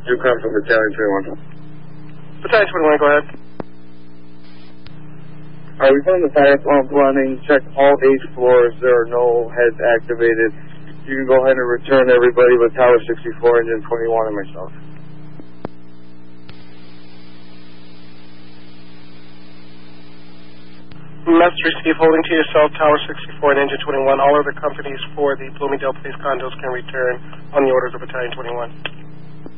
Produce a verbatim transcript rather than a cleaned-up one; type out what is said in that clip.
You come from Battalion twenty-one. Battalion twenty-one, go ahead. Alright, we found the fire pump running, checked all eight floors, there are no heads activated. You can go ahead and return everybody with Tower sixty-four, Engine twenty-one, and myself. Must receive, holding to yourself, Tower sixty-four and Engine twenty-one. All other companies for the Bloomingdale Place condos can return on the orders of Battalion twenty-one.